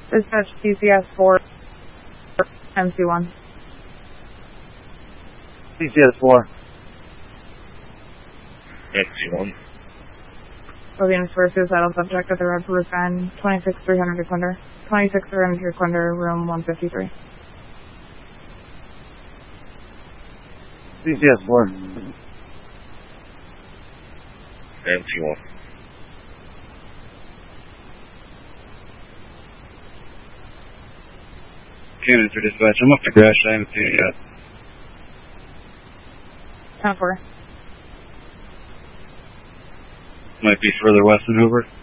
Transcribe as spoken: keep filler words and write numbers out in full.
Dispatch C C S four, M C one. C C S four. M C one. Williams for a suicidal subject at the Red Roof Inn, twenty-six three hundred Dequindre. twenty-six three hundred Dequindre, room one fifty-three. C C S four. M C one. Cannon for dispatch. I'm up to crash. I haven't seen it yet. ten four. Might be further west than Hoover.